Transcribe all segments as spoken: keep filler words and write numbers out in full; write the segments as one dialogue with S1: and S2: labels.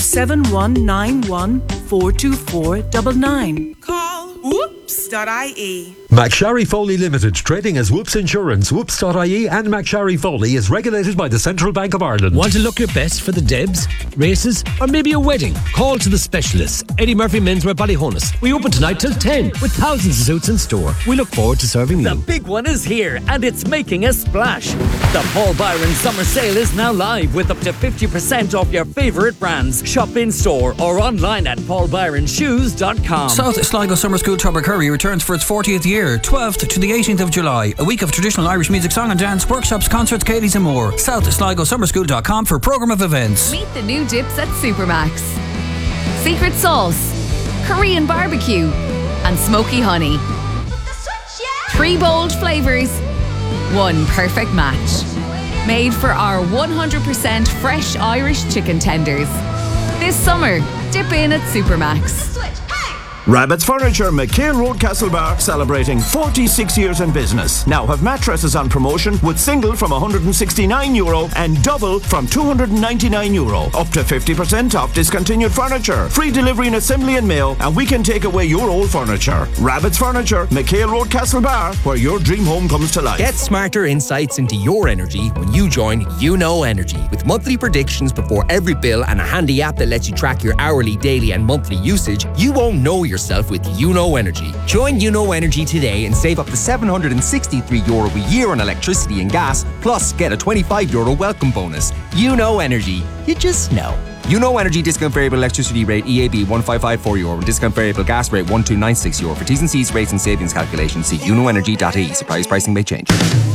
S1: seven one nine one, four two four nine nine. Call whoops dot I E.
S2: McSharry Foley Limited, trading as Whoops Insurance, whoops dot I E and McSharry Foley is regulated by the Central Bank of Ireland.
S3: Want to look your best for the Debs, races, or maybe a wedding? Call to the specialists. Eddie Murphy Menswear Ballyhonus. We open tonight till ten with thousands of suits in store. We look forward to serving you.
S4: The big one is here and it's making a splash. The Paul Byron Summer Sale is now live with up to fifty percent off your favourite brands. Shop in store or online at paul byron shoes dot com.
S5: South Sligo Summer School Tubbercurry returns for its fortieth year, twelfth to the eighteenth of July. A week of traditional Irish music, song and dance, workshops, concerts, Katie's and more. south sligo summer school dot com for programme of events.
S6: Meet the new dips at Supermax. Secret sauce, Korean barbecue and smoky honey. Three bold flavours, one perfect match. Made for our one hundred percent fresh Irish chicken tenders. This summer, dip in at Supermax.
S7: Rabbit's Furniture, McHale Road, Castlebar, celebrating forty-six years in business. Now have mattresses on promotion with single from one hundred sixty-nine euro and double from two hundred ninety-nine euro. Up to fifty percent off discontinued furniture. Free delivery and assembly and mail, and we can take away your old furniture. Rabbit's Furniture, McHale Road, Castlebar, where your dream home comes to life.
S8: Get smarter insights into your energy when you join You Know Energy. With monthly predictions before every bill and a handy app that lets you track your hourly, daily and monthly usage, you won't know yourself with You Know Energy. Join You Know Energy today and save up to seven hundred sixty-three euro a year on electricity and gas, plus get a twenty-five euro welcome bonus. You Know Energy. You just know. You Know Energy discount variable electricity rate E A B one five five four euro and discount variable gas rate one two nine six euro. For T's and C's, rates and savings calculations, see you know energy dot I E. Surprise pricing may change.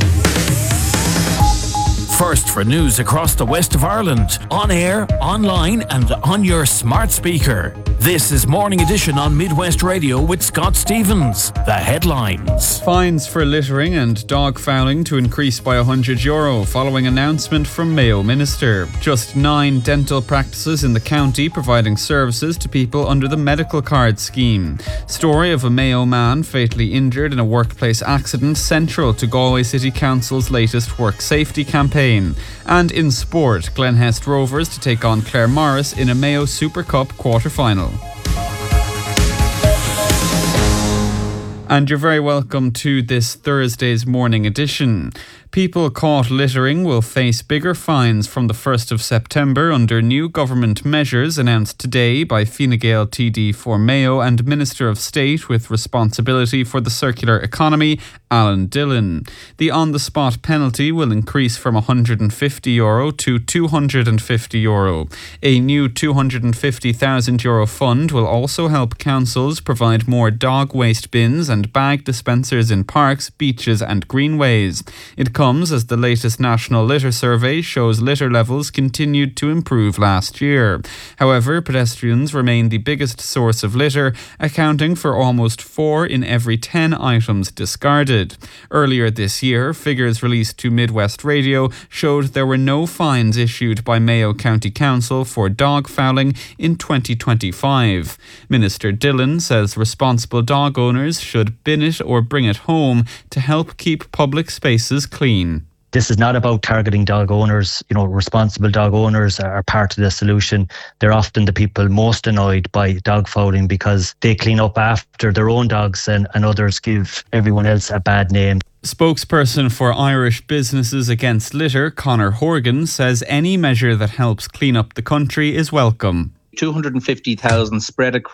S9: First for news across the west of Ireland. On air, online and on your smart speaker. This is Morning Edition on Midwest Radio with Scott Stevens. The headlines.
S10: Fines for littering and dog fouling to increase by one hundred euro following announcement from Mayo Minister. Just nine dental practices in the county providing services to people under the medical card scheme. Story of a Mayo man fatally injured in a workplace accident central to Galway City Council's latest work safety campaign. And in sport, Glenhest Rovers to take on Clare Morris in a Mayo Super Cup quarter-final. And you're very welcome to this Thursday's Morning Edition. People caught littering will face bigger fines from the first of September under new government measures announced today by Fine Gael T D for Mayo and Minister of State with responsibility for the circular economy, Alan Dillon. The on-the-spot penalty will increase from one hundred fifty euro to two hundred fifty euro. A new two hundred fifty thousand euro fund will also help councils provide more dog waste bins and bag dispensers in parks, beaches and greenways. It comes as the latest National Litter Survey shows litter levels continued to improve last year. However, pedestrians remain the biggest source of litter, accounting for almost four in every ten items discarded. Earlier this year, figures released to Midwest Radio showed there were no fines issued by Mayo County Council for dog fouling in twenty twenty-five. Minister Dillon says responsible dog owners should bin it or bring it home to help keep public spaces clean.
S11: This is not about targeting dog owners. You know, responsible dog owners are part of the solution. They're often the people most annoyed by dog fouling because they clean up after their own dogs and, and others give everyone else a bad name.
S10: Spokesperson for Irish Businesses Against Litter, Conor Horgan, says any measure that helps clean up the country is welcome.
S12: two hundred fifty thousand spread across